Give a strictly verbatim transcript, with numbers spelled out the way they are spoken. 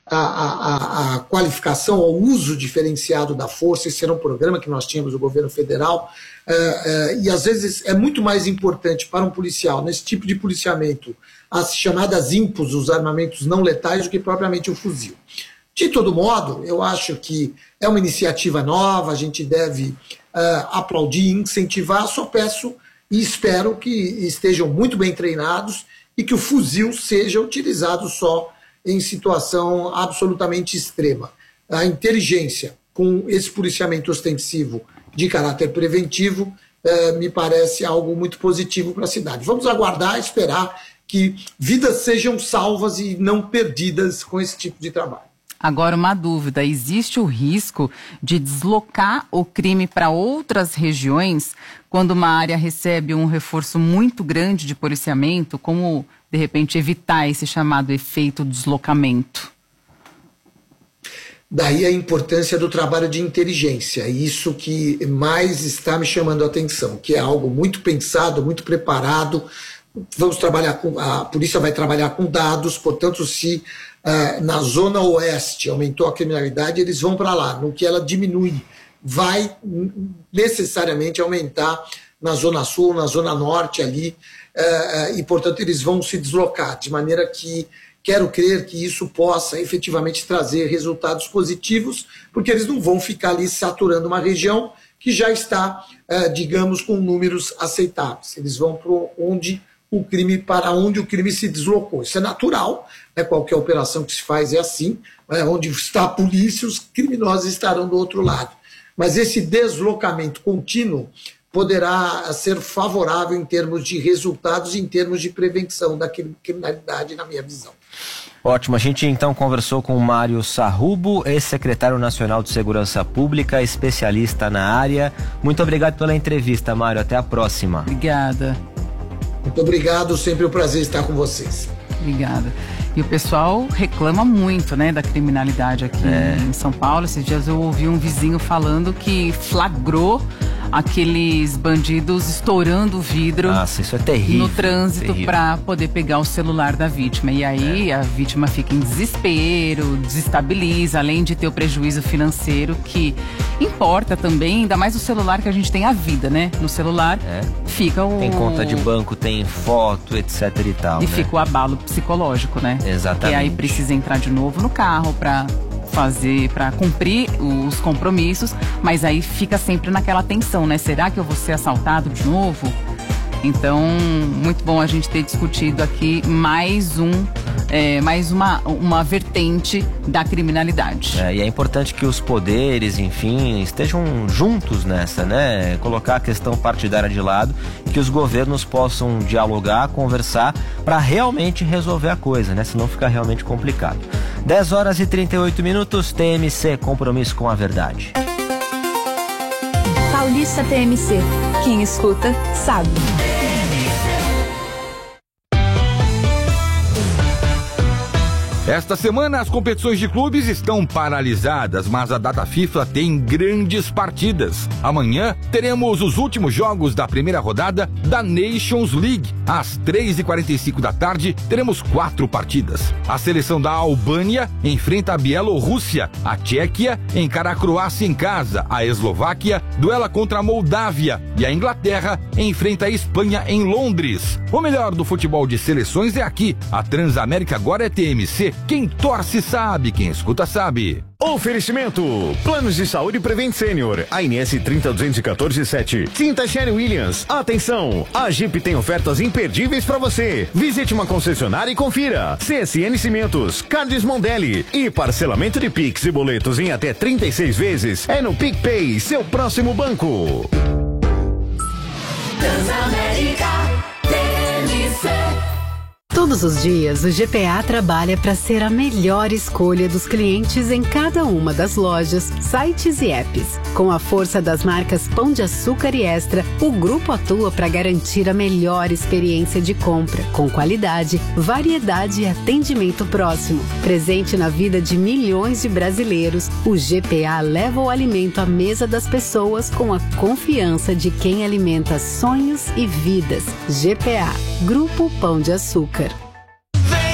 a, a, a qualificação, ao uso diferenciado da força. Esse era um programa que nós tínhamos do governo federal, uh, uh, e às vezes é muito mais importante para um policial, nesse tipo de policiamento, as chamadas impos, os armamentos não letais, do que propriamente o fuzil. De todo modo, eu acho que é uma iniciativa nova, a gente deve uh, aplaudir, incentivar. Só peço e espero que estejam muito bem treinados e que o fuzil seja utilizado só em situação absolutamente extrema. A inteligência com esse policiamento ostensivo de caráter preventivo uh, me parece algo muito positivo para a cidade. Vamos aguardar, esperar que vidas sejam salvas e não perdidas com esse tipo de trabalho. Agora, uma dúvida: existe o risco de deslocar o crime para outras regiões quando uma área recebe um reforço muito grande de policiamento? Como, de repente, evitar esse chamado efeito deslocamento? Daí a importância do trabalho de inteligência, isso que mais está me chamando a atenção, que é algo muito pensado, muito preparado. Vamos trabalhar com, a polícia vai trabalhar com dados, portanto, se uh, na zona oeste aumentou a criminalidade, eles vão para lá. No que ela diminui, vai necessariamente aumentar na zona sul, na zona norte ali, uh, uh, e portanto eles vão se deslocar, de maneira que quero crer que isso possa efetivamente trazer resultados positivos, porque eles não vão ficar ali saturando uma região que já está, uh, digamos, com números aceitáveis. Eles vão para onde o crime, para onde o crime se deslocou. Isso é natural, né? Qualquer operação que se faz é assim, né? Onde está a polícia, os criminosos estarão do outro lado. Mas esse deslocamento contínuo poderá ser favorável em termos de resultados, em termos de prevenção da criminalidade, na minha visão. Ótimo, a gente então conversou com o Mário Sarrubo, ex-secretário nacional de Segurança Pública, especialista na área. Muito obrigado pela entrevista, Mário, até a próxima. Obrigada. Muito obrigado, sempre um prazer estar com vocês. Obrigada. E o pessoal reclama muito, né, da criminalidade aqui é. em São Paulo. Esses dias eu ouvi um vizinho falando que flagrou aqueles bandidos estourando o vidro. Nossa, isso é terrível, no trânsito para poder pegar o celular da vítima. E aí é. a vítima fica em desespero, desestabiliza, além de ter o prejuízo financeiro que importa também, ainda mais o celular, que a gente tem a vida, né? No celular é. fica o... Tem conta de banco, tem foto, etc e tal. E né? fica o abalo psicológico, né? Exatamente. E aí precisa entrar de novo no carro para fazer, para cumprir os compromissos, mas aí fica sempre naquela tensão, né? Será que eu vou ser assaltado de novo? Então, muito bom a gente ter discutido aqui mais um, é, mais uma, uma vertente da criminalidade. É, e é importante que os poderes, enfim, estejam juntos nessa, né? Colocar a questão partidária de lado, que os governos possam dialogar, conversar, para realmente resolver a coisa, né? Senão fica realmente complicado. dez horas e trinta e oito minutos, T M C, compromisso com a verdade. Paulista T M C. Quem escuta, sabe. Esta semana as competições de clubes estão paralisadas, mas a data FIFA tem grandes partidas. Amanhã teremos os últimos jogos da primeira rodada da Nations League. Às três e quarenta e cinco da tarde teremos quatro partidas. A seleção da Albânia enfrenta a Bielorrússia, a Tchequia encara a Croácia em casa, a Eslováquia duela contra a Moldávia e a Inglaterra enfrenta a Espanha em Londres. O melhor do futebol de seleções é aqui. A Transamérica agora é T M C. Quem torce sabe, quem escuta sabe. Oferecimento: Planos de Saúde Prevent Sênior, A N S trinta duzentos e quatorze sete. Tinta Sherry Williams. Atenção, a Jeep tem ofertas imperdíveis para você. Visite uma concessionária e confira. C S N Cimentos, Cardes Mondelli e parcelamento de Pix e boletos em até trinta e seis vezes é no PicPay, seu próximo banco. Transamérica T M C. Todos os dias, o G P A trabalha para ser a melhor escolha dos clientes em cada uma das lojas, sites e apps. Com a força das marcas Pão de Açúcar e Extra, o grupo atua para garantir a melhor experiência de compra, com qualidade, variedade e atendimento próximo. Presente na vida de milhões de brasileiros, o G P A leva o alimento à mesa das pessoas com a confiança de quem alimenta sonhos e vidas. G P A, Grupo Pão de Açúcar.